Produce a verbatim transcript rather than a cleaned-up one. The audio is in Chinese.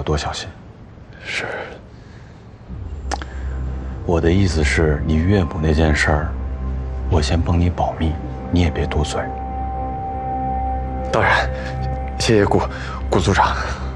多小心。 是。 我的意思是，你岳母那件事儿，我先帮你保密，你也别多嘴。 当然，谢谢顾顾组长。